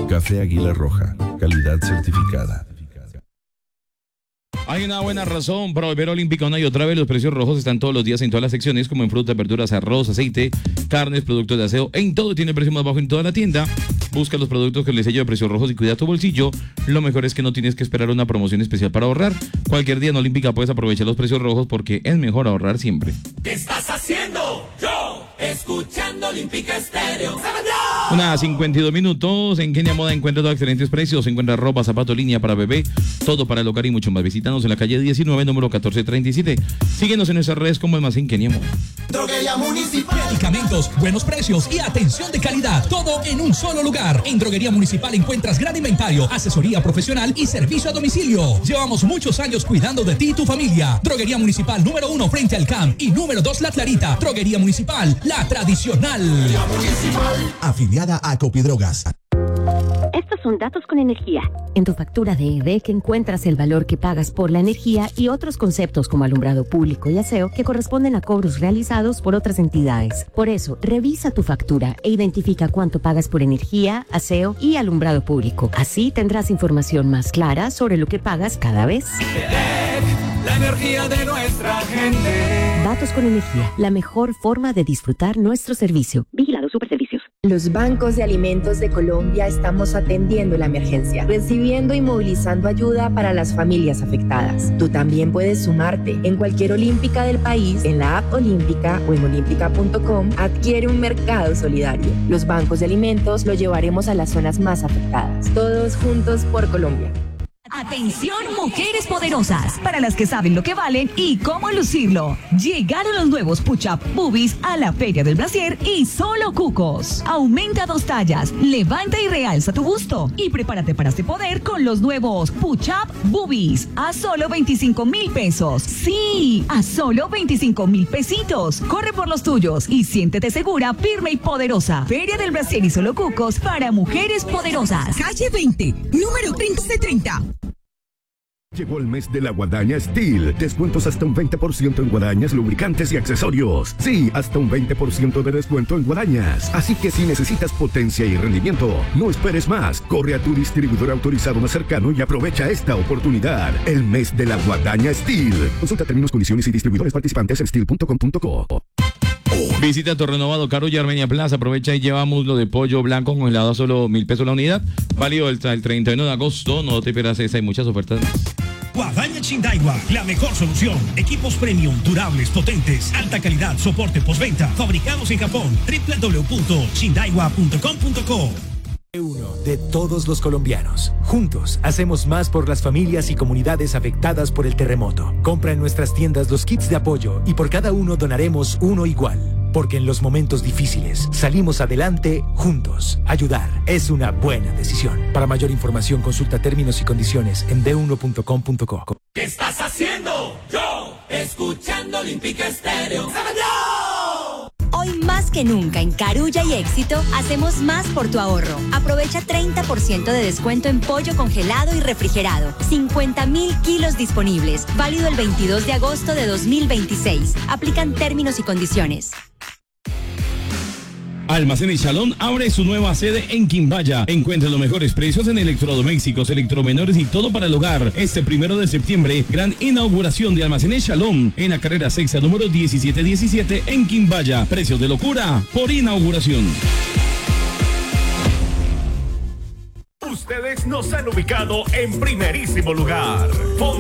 Café Águila Roja, calidad certificada. Hay una buena razón para volver olímpica una y otra vez. Los precios rojos están todos los días en todas las secciones, como en frutas, verduras, arroz, aceite, carnes, productos de aseo. En todo tiene el precio más bajo en toda la tienda. Busca los productos con el sello de precios rojos y cuida tu bolsillo. Lo mejor es que no tienes que esperar una promoción especial para ahorrar. Cualquier día en Olímpica puedes aprovechar los precios rojos porque es mejor ahorrar siempre. ¿Qué estás haciendo? Yo, escuchando Olímpica Estéreo. Unas 52 minutos. En Kenia Moda encuentra todos excelentes precios. Encuentra ropa, zapato, línea para bebé, todo para el hogar y mucho más. Visítanos en la calle 19, número 1437. Síguenos en nuestras redes como Almacén Kenia Moda. Droguería Municipal. Medicamentos, buenos precios y atención de calidad. Todo en un solo lugar. En Droguería Municipal encuentras gran inventario, asesoría profesional y servicio a domicilio. Llevamos muchos años cuidando de ti y tu familia. Droguería Municipal número 1 frente al CAMP y número 2 La Clarita. Droguería Municipal, la tradicional. Afiliada a Copidrogas. Estos son datos con energía. En tu factura de EDEC encuentras el valor que pagas por la energía y otros conceptos como alumbrado público y aseo que corresponden a cobros realizados por otras entidades. Por eso, revisa tu factura e identifica cuánto pagas por energía, aseo y alumbrado público. Así tendrás información más clara sobre lo que pagas cada vez. EDEC, la energía de nuestra gente. Datos con energía, la mejor forma de disfrutar nuestro servicio. Vigilado Superservicios. Los bancos de alimentos de Colombia estamos atendiendo la emergencia, recibiendo y movilizando ayuda para las familias afectadas. Tú también puedes sumarte. En cualquier olímpica del país, en la app Olímpica o en olímpica.com, adquiere un mercado solidario. Los bancos de alimentos lo llevaremos a las zonas más afectadas. Todos juntos por Colombia. Atención, mujeres poderosas, para las que saben lo que valen y cómo lucirlo. Llegaron los nuevos Push-Up Boobies a la Feria del Brasier y solo cucos. Aumenta 2 tallas, levanta y realza tu busto y prepárate para este poder con los nuevos Push-Up Boobies a solo 25,000 pesos. Sí, a solo 25,000 pesitos. Corre por los tuyos y siéntete segura, firme y poderosa. Feria del Brasier y solo cucos para mujeres poderosas. Calle 20, número 30. Llegó el mes de la Guadaña Steel. Descuentos hasta un 20% en guadañas, lubricantes y accesorios. Sí, hasta un 20% de descuento en guadañas. Así que si necesitas potencia y rendimiento, no esperes más. Corre a tu distribuidor autorizado más cercano y aprovecha esta oportunidad. El mes de la Guadaña Steel. Consulta términos, condiciones y distribuidores participantes en steel.com.co. Visita tu renovado Carulla Armenia Plaza. Aprovecha y lleva muslo de pollo blanco congelado a solo 1,000 pesos la unidad. Válido el 31 de agosto. No te pierdas esa, hay muchas ofertas más. Guadaña Chindaiwa, la mejor solución. Equipos premium, durables, potentes, alta calidad, soporte postventa. Fabricados en Japón. www.chindaiwa.com.co. Uno de todos los colombianos. Juntos hacemos más por las familias y comunidades afectadas por el terremoto. Compra en nuestras tiendas los kits de apoyo y por cada uno donaremos uno igual. Porque en los momentos difíciles salimos adelante juntos. Ayudar es una buena decisión. Para mayor información consulta términos y condiciones en d1.com.co. ¿Qué estás haciendo? Yo, escuchando Olímpica Estéreo. Hoy más que nunca en Carulla y Éxito hacemos más por tu ahorro. Aprovecha 30% de descuento en pollo congelado y refrigerado. 50,000 kilos disponibles. Válido el 22 de agosto de 2026. Aplican términos y condiciones. Almacenes Shalom abre su nueva sede en Quimbaya. Encuentra los mejores precios en electrodomésticos, electromenores y todo para el hogar. Este 1 de septiembre, gran inauguración de Almacenes Shalom en la carrera sexta número 1717 en Quimbaya. Precios de locura por inauguración. Ustedes nos han ubicado en primerísimo lugar.